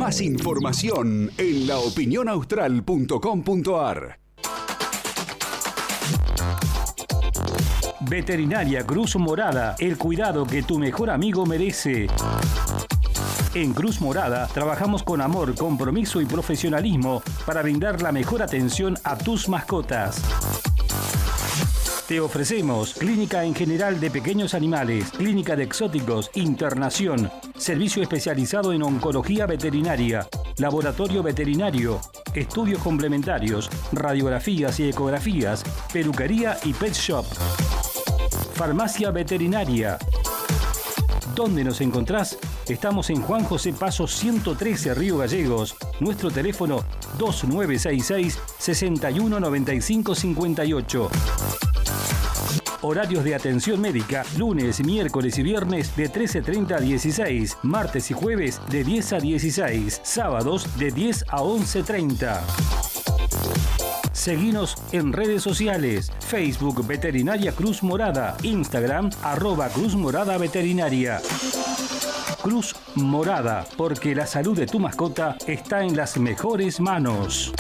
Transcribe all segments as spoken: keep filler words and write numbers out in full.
Más información en la opinión austral punto com punto a r. Veterinaria Cruz Morada, el cuidado que tu mejor amigo merece. En Cruz Morada trabajamos con amor, compromiso y profesionalismo para brindar la mejor atención a tus mascotas. Te ofrecemos clínica en general de pequeños animales, clínica de exóticos, internación, servicio especializado en oncología veterinaria, laboratorio veterinario, estudios complementarios, radiografías y ecografías, peluquería y pet shop. Farmacia veterinaria. ¿Dónde nos encontrás? Estamos en Juan José Paso ciento trece, Río Gallegos. Nuestro teléfono dos nueve seis seis, seis uno nueve cinco cinco ocho. Horarios de atención médica, lunes, miércoles y viernes de trece treinta a dieciséis, martes y jueves de diez a dieciséis, sábados de diez a once treinta. Seguinos en redes sociales, Facebook Veterinaria Cruz Morada, Instagram arroba Cruz Morada Veterinaria. Cruz Morada, porque la salud de tu mascota está en las mejores manos.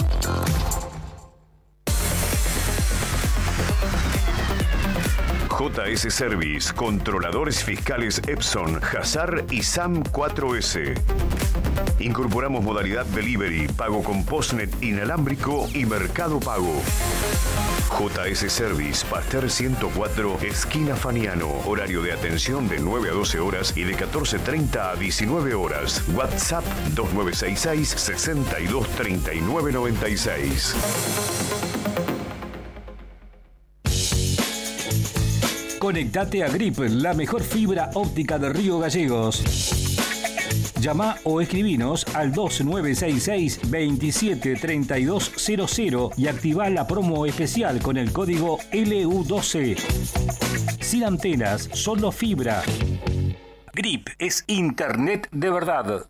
J S Service, controladores fiscales Epson, Hazar y S A M cuatro S. Incorporamos modalidad delivery, pago con postnet inalámbrico y mercado pago. J S Service, Pasteur ciento cuatro, esquina Faniano. Horario de atención de nueve a doce horas y de catorce treinta a diecinueve horas. WhatsApp dos nueve seis seis, seis dos tres nueve nueve seis. Conectate a Grip, la mejor fibra óptica de Río Gallegos. Llama o escribinos al dos nueve seis seis, veintisiete treinta y dos cero cero y activa la promo especial con el código L U doce. Sin antenas, solo fibra. Grip es internet de verdad.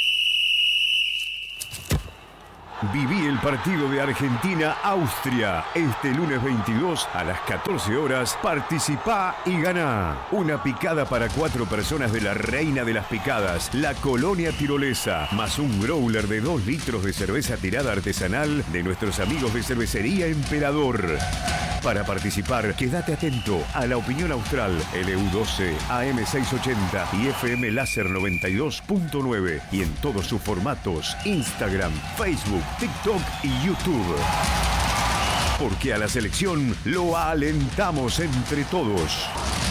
Viví el partido de Argentina-Austria. Este lunes veintidós a las catorce horas. Participá y ganá. Una picada para cuatro personas de la reina de las picadas, la Colonia Tirolesa, más un growler de dos litros de cerveza tirada artesanal de nuestros amigos de Cervecería Emperador. Para participar, quédate atento a La Opinión Austral, L U doce, A M seiscientos ochenta y F M Láser noventa y dos punto nueve y en todos sus formatos, Instagram, Facebook, TikTok y YouTube. Porque a la selección lo alentamos entre todos.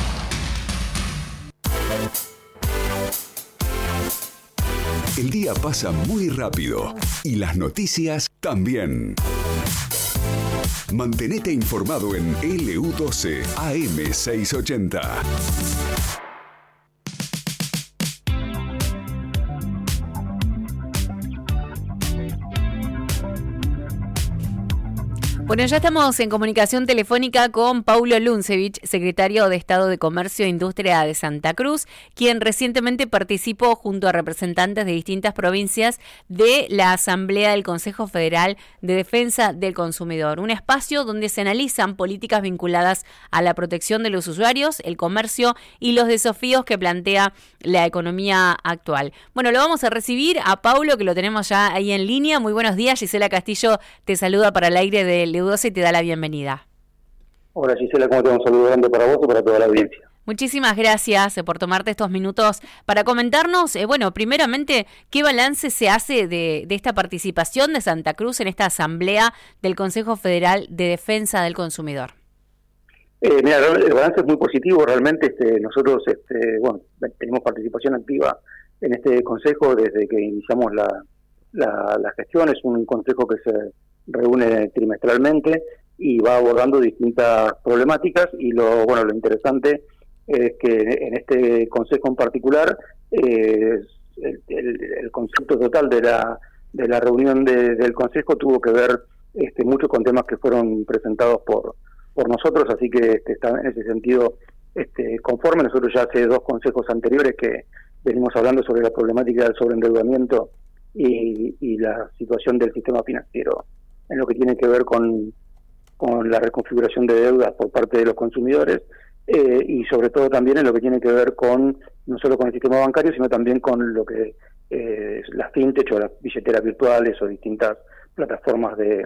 El día pasa muy rápido y las noticias también. Mantenete informado en L U doce A M seiscientos ochenta. Bueno, ya estamos en comunicación telefónica con Paulo Luncevich, secretario de Estado de Comercio e Industria de Santa Cruz, quien recientemente participó junto a representantes de distintas provincias de la Asamblea del Consejo Federal de Defensa del Consumidor, un espacio donde se analizan políticas vinculadas a la protección de los usuarios, el comercio y los desafíos que plantea la economía actual. Bueno, lo vamos a recibir a Paulo, que lo tenemos ya ahí en línea. Muy buenos días, Gisela Castillo te saluda para el aire del L U doce y te da la bienvenida. Hola Gisela, ¿cómo te va? Un saludo grande para vos y para toda la audiencia. Muchísimas gracias eh, por tomarte estos minutos para comentarnos, eh, bueno, primeramente, ¿qué balance se hace de, de esta participación de Santa Cruz en esta asamblea del Consejo Federal de Defensa del Consumidor? Eh, mira, el balance es muy positivo, realmente este, nosotros este, bueno, tenemos participación activa en este consejo desde que iniciamos la, la, la gestión. Es un consejo que se reúne trimestralmente y va abordando distintas problemáticas, y lo bueno lo interesante es que en este consejo en particular eh, el, el, el concepto total de la de la reunión de, del consejo tuvo que ver este, mucho con temas que fueron presentados por por nosotros, así que este, está en ese sentido este, conforme. Nosotros ya hace dos consejos anteriores que venimos hablando sobre la problemática del sobreendeudamiento y, y la situación del sistema financiero en lo que tiene que ver con, con la reconfiguración de deudas por parte de los consumidores, eh, y sobre todo también en lo que tiene que ver con no solo con el sistema bancario, sino también con lo que eh, las fintech o las billeteras virtuales o distintas plataformas de,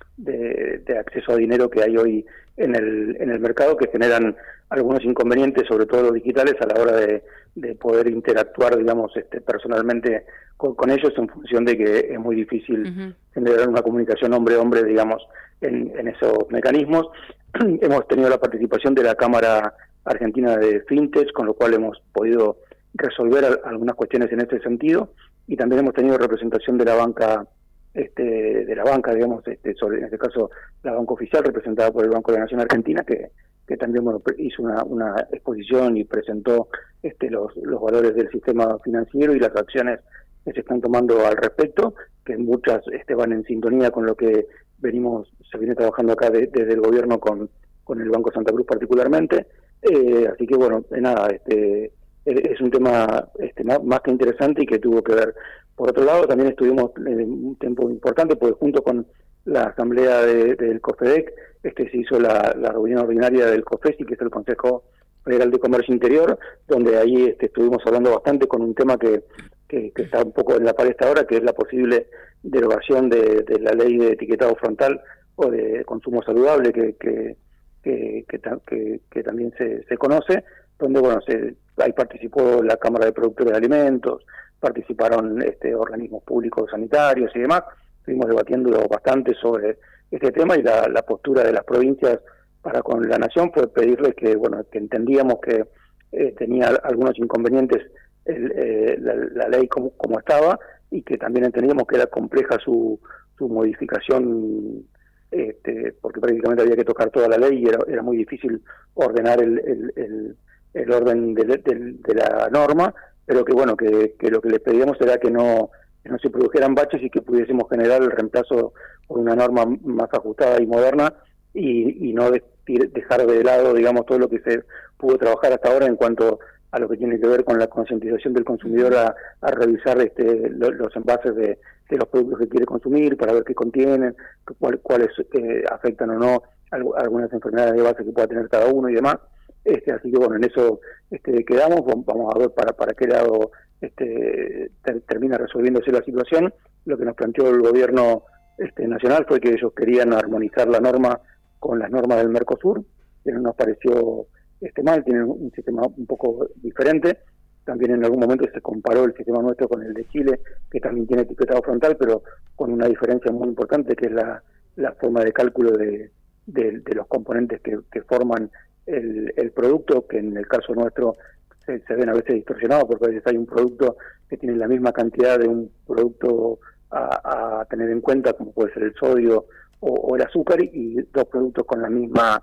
de, de acceso a dinero que hay hoy en el, en el mercado, que generan algunos inconvenientes, sobre todo los digitales, a la hora de, de poder interactuar, digamos, este, personalmente con, con ellos, en función de que es muy difícil uh-huh. generar una comunicación hombre-hombre, digamos, en, en esos mecanismos. Hemos tenido la participación de la Cámara Argentina de Fintech, con lo cual hemos podido resolver a, algunas cuestiones en ese sentido, y también hemos tenido representación de la banca, este, de la banca, digamos, este, sobre, en este caso, la banca oficial, representada por el Banco de la Nación Argentina, que que también bueno, hizo una, una exposición y presentó este, los, los valores del sistema financiero y las acciones que se están tomando al respecto, que muchas este, van en sintonía con lo que venimos se viene trabajando acá de, desde el gobierno con, con el Banco Santa Cruz particularmente. Eh, así que bueno, nada, este, es un tema este, más, más que interesante y que tuvo que ver. Por otro lado, también estuvimos en un tiempo importante, porque junto con la asamblea de, del COFEDEC, este se hizo la, la reunión ordinaria del COFESI, que es el Consejo Federal de Comercio Interior, donde ahí este, estuvimos hablando bastante con un tema que, que, que está un poco en la palestra ahora, que es la posible derogación de, de la ley de etiquetado frontal o de consumo saludable, que que, que, que, que, que también se, se conoce, donde bueno se, ahí participó la Cámara de Productores de Alimentos, participaron este, organismos públicos sanitarios y demás. Estuvimos debatiendo bastante sobre este tema, y la, la postura de las provincias para con la Nación fue pedirles que, bueno, que entendíamos que eh, tenía algunos inconvenientes el, eh, la, la ley como, como estaba, y que también entendíamos que era compleja su, su modificación, este, porque prácticamente había que tocar toda la ley y era, era muy difícil ordenar el, el, el, el orden de, de, de la norma, pero que bueno, que, que lo que les pedíamos era que no que no se produjeran baches y que pudiésemos generar el reemplazo por una norma más ajustada y moderna, y, y no de, dejar de lado, digamos, todo lo que se pudo trabajar hasta ahora en cuanto a lo que tiene que ver con la concientización del consumidor a, a revisar este, lo, los envases de, de los productos que quiere consumir, para ver qué contienen, cuál, cuáles eh, afectan o no algunas enfermedades de base que pueda tener cada uno y demás. Este, así que bueno, en eso este, quedamos. Vamos a ver para, para qué lado este, ter, termina resolviéndose la situación. Lo que nos planteó el gobierno este, nacional fue que ellos querían armonizar la norma con las normas del Mercosur, que no nos pareció este, mal. Tienen un sistema un poco diferente. También en algún momento se comparó el sistema nuestro con el de Chile, que también tiene etiquetado frontal, pero con una diferencia muy importante, que es la, la forma de cálculo de, de, de los componentes que, que forman el, el producto, que en el caso nuestro se, se ven a veces distorsionados, porque a veces hay un producto que tiene la misma cantidad de un producto a, a tener en cuenta, como puede ser el sodio o, o el azúcar, y dos productos con la misma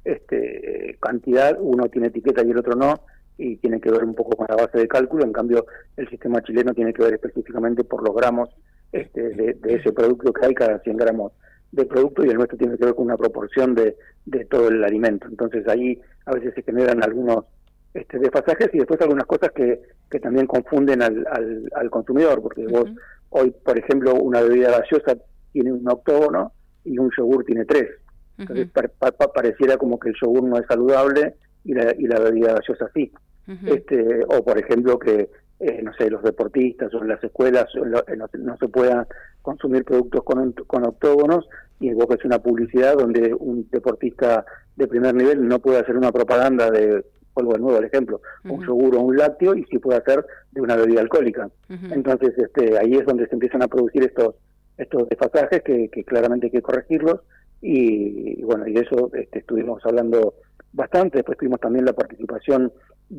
este, cantidad, uno tiene etiqueta y el otro no, y tiene que ver un poco con la base de cálculo. En cambio, el sistema chileno tiene que ver específicamente por los gramos este, de, de ese producto que hay cada cien gramos de producto, y el nuestro tiene que ver con una proporción de, de todo el alimento. Entonces ahí a veces se generan algunos este, desfasajes, y después algunas cosas que, que también confunden al, al, al consumidor, porque uh-huh. vos hoy, por ejemplo, una bebida gaseosa tiene un octógono y un yogur tiene tres. Entonces uh-huh. pa, pa, pareciera como que el yogur no es saludable y la, y la bebida gaseosa sí. Uh-huh. Este, o por ejemplo que eh, no sé, los deportistas o en las escuelas no, no, no se puedan consumir productos con, con octógonos, y vos ves una publicidad donde un deportista de primer nivel no puede hacer una propaganda de, vuelvo de nuevo al ejemplo, uh-huh. un yogur o un lácteo, y sí puede hacer de una bebida alcohólica. Uh-huh. Entonces este, ahí es donde se empiezan a producir estos estos desfasajes que, que claramente hay que corregirlos, y, y bueno, y de eso este, estuvimos hablando bastante. Después tuvimos también la participación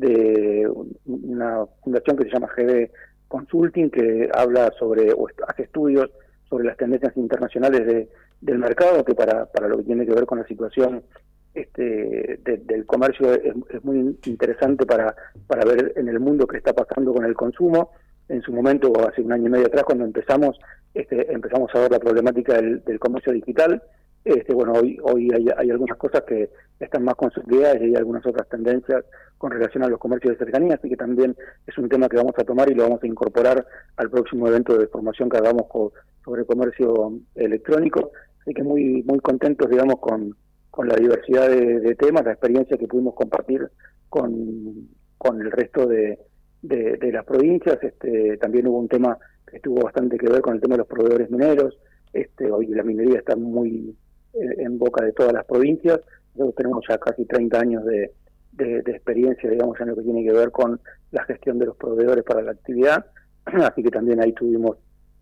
de una fundación que se llama G B Consulting, que habla sobre, o hace estudios sobre las tendencias internacionales de, del mercado, que para, para lo que tiene que ver con la situación este, de, del comercio es, es muy interesante para, para ver en el mundo qué está pasando con el consumo. En su momento, hace un año y medio atrás, cuando empezamos, este, empezamos a ver la problemática del, del comercio digital. Este, bueno, hoy hoy hay, hay algunas cosas que están más consolidadas, y hay algunas otras tendencias con relación a los comercios de cercanía, así que también es un tema que vamos a tomar y lo vamos a incorporar al próximo evento de formación que hagamos co, sobre comercio electrónico. Así que muy muy contentos, digamos, con, con la diversidad de, de temas, la experiencia que pudimos compartir con, con el resto de, de, de las provincias. Este, también hubo un tema que tuvo bastante que ver con el tema de los proveedores mineros. Este, hoy la minería está muy en, en boca de todas las provincias. Nosotros tenemos ya casi treinta años de, de, de experiencia, digamos, en lo que tiene que ver con la gestión de los proveedores para la actividad, así que también ahí tuvimos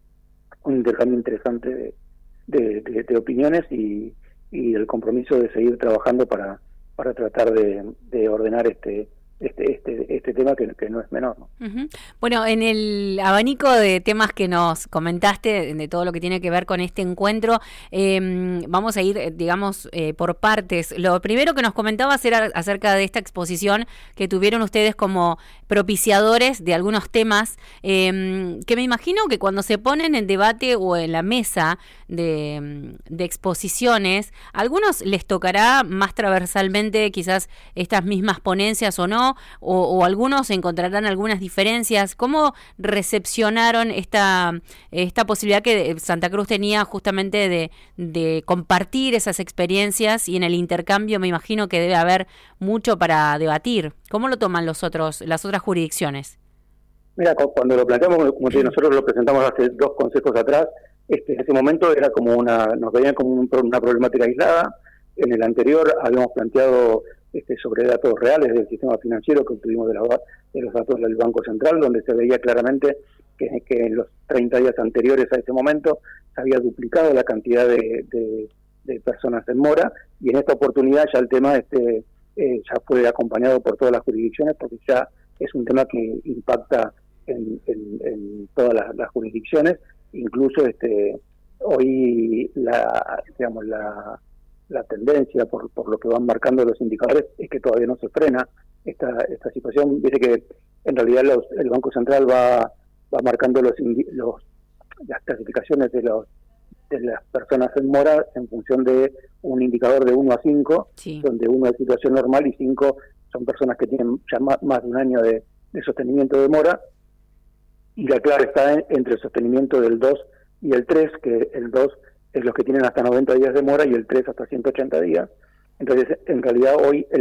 un intercambio interesante de, de, de, de opiniones y, y el compromiso de seguir trabajando para, para tratar de, de ordenar este este este este tema que, que no es menor, ¿no? Uh-huh. Bueno, en el abanico de temas que nos comentaste, de todo lo que tiene que ver con este encuentro, eh, vamos a ir, digamos, eh, por partes. Lo primero que nos comentabas era acerca de esta exposición que tuvieron ustedes como propiciadores de algunos temas, eh, que me imagino que cuando se ponen en debate o en la mesa de, de exposiciones, a algunos les tocará más transversalmente quizás estas mismas ponencias o no, O, o algunos encontrarán algunas diferencias. ¿Cómo recepcionaron esta esta posibilidad que Santa Cruz tenía justamente de, de compartir esas experiencias, y en el intercambio me imagino que debe haber mucho para debatir? ¿Cómo lo toman los otros las otras jurisdicciones? Mira, cuando lo planteamos, como te, nosotros lo presentamos hace dos consejos atrás, este, en ese momento era como una nos veían como un, una problemática aislada. En el anterior habíamos planteado Este, sobre datos reales del sistema financiero que obtuvimos de, la, de los datos del Banco Central, donde se veía claramente que, que en los treinta días anteriores a ese momento se había duplicado la cantidad de, de, de personas en mora, y en esta oportunidad ya el tema este eh, ya fue acompañado por todas las jurisdicciones, porque ya es un tema que impacta en, en, en todas las, las jurisdicciones. Incluso este hoy la digamos la la tendencia, por, por lo que van marcando los indicadores, es que todavía no se frena esta esta situación. Dice que en realidad los, el Banco Central va va marcando los, los las clasificaciones de los de las personas en mora en función de un indicador de uno a cinco, sí, donde uno es situación normal y cinco son personas que tienen ya más, más de un año de, de sostenimiento de mora, y la clave está en, entre el sostenimiento del dos y el tres, que el dos es los que tienen hasta noventa días de mora y el tres hasta ciento ochenta días. Entonces, en realidad hoy el